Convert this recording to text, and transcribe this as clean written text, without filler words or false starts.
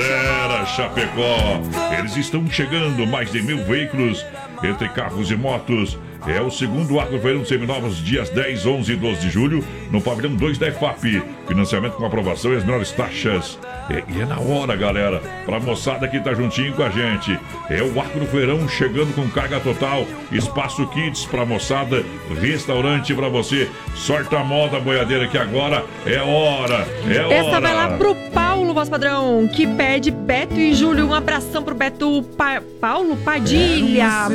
Galera, Chapecó, eles estão chegando, mais de 1.000 veículos entre carros e motos. É o segundo Agrofeirão Seminovos, dias 10, 11 e 12 de julho, no pavilhão 2 da EFAP. Financiamento com aprovação e as melhores taxas. E é na hora, galera, pra moçada que tá juntinho com a gente. É o Agrofeirão chegando com carga total, espaço kids pra moçada, restaurante pra você. Sorte a moda boiadeira que agora é hora, Essa vai lá pro Paulo, voz padrão, que pede Beto e Júlio. Um abração pro Beto Paulo Padilha.